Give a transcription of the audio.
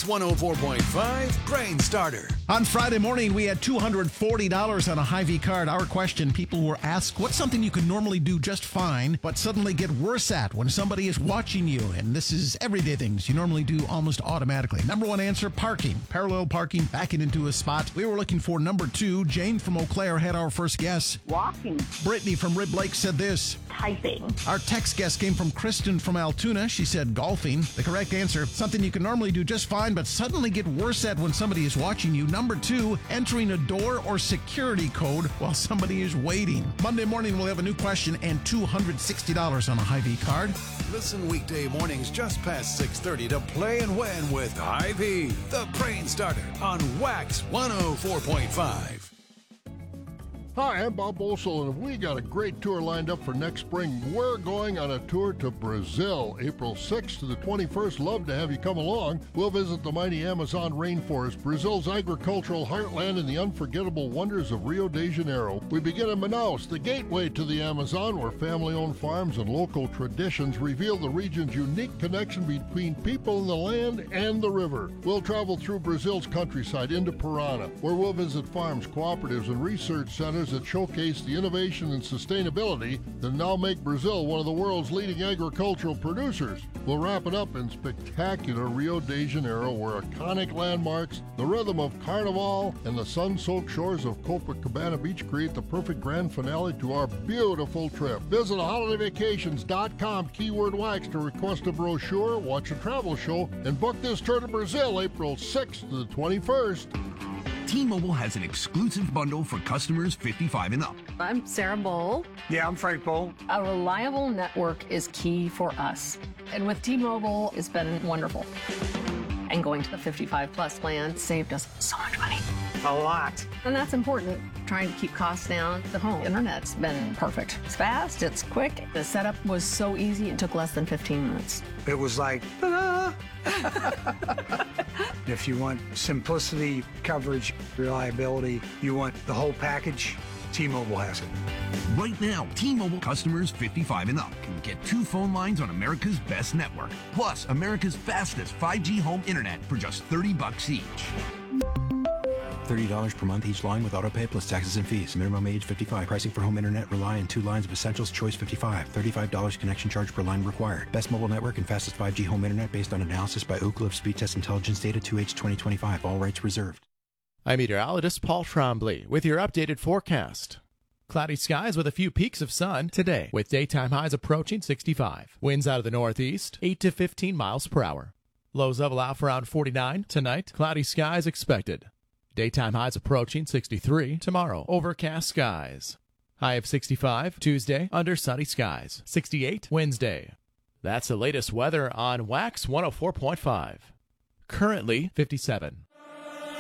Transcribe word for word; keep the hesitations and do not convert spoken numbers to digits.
one oh four point five Brain Starter. On Friday morning, we had two hundred forty dollars on a Hy-Vee card. Our question, people were asked, what's something you can normally do just fine, but suddenly get worse at when somebody is watching you? And this is everyday things you normally do almost automatically. Number one answer, parking. Parallel parking, backing into a spot. We were looking for number two. Jane from Eau Claire had our first guess. Walking. Brittany from Rib Lake said this. Typing. Our text guess came from Kristen from Altoona. She said golfing. The correct answer, something you can normally do just fine, but suddenly get worse at when somebody is watching you. Number two, entering a door or security code while somebody is waiting. Monday morning, we'll have a new question and two hundred sixty dollars on a Hy-Vee card. Listen weekday mornings just past six thirty to Play and Win with Hy-Vee, the Brain Starter on Wax one oh four point five. Hi, I'm Bob Boesel, and we got a great tour lined up for next spring. We're going on a tour to Brazil, April sixth to the twenty-first. Love to have you come along. We'll visit the mighty Amazon rainforest, Brazil's agricultural heartland, and the unforgettable wonders of Rio de Janeiro. We begin in Manaus, the gateway to the Amazon, where family-owned farms and local traditions reveal the region's unique connection between people and the land and the river. We'll travel through Brazil's countryside into Parana, where we'll visit farms, cooperatives, and research centers that showcase the innovation and sustainability that now make Brazil one of the world's leading agricultural producers. We'll wrap it up in spectacular Rio de Janeiro, where iconic landmarks, the rhythm of Carnival, and the sun-soaked shores of Copacabana Beach create the perfect grand finale to our beautiful trip. Visit holiday vacations dot com, keyword wax, to request a brochure, watch a travel show, and book this tour to Brazil, April sixth to the twenty-first. T-Mobile has an exclusive bundle for customers fifty-five and up. I'm Sarah Bowl. Yeah, I'm Frank Bowl. A reliable network is key for us. And with T-Mobile, it's been wonderful. And going to the fifty-five plus plan saved us so much money. A lot. And that's important. Trying to keep costs down. The home internet's been perfect. It's fast, it's quick. The setup was so easy, it took less than fifteen minutes. It was like, ta-da! If you want simplicity, coverage, reliability, you want the whole package, T-Mobile has it. Right now, T-Mobile customers fifty-five and up can get two phone lines on America's best network, plus America's fastest five G home internet for just thirty bucks each. thirty dollars per month each line with autopay plus taxes and fees. Minimum age fifty-five. Pricing for home internet rely on two lines of Essentials Choice fifty-five. thirty-five dollars connection charge per line required. Best mobile network and fastest five G home internet based on analysis by Ookla of Speed Test Intelligence Data two H twenty twenty-five. All rights reserved. I'm meteorologist Paul Trombley with your updated forecast. Cloudy skies with a few peaks of sun today, with daytime highs approaching sixty-five. Winds out of the northeast, eight to fifteen miles per hour. Lows level out for around forty-nine tonight. Cloudy skies expected. Daytime highs approaching sixty-three tomorrow. Overcast skies. High of sixty-five Tuesday, under sunny skies. sixty-eight Wednesday. That's the latest weather on Wax one oh four point five. Currently fifty-seven.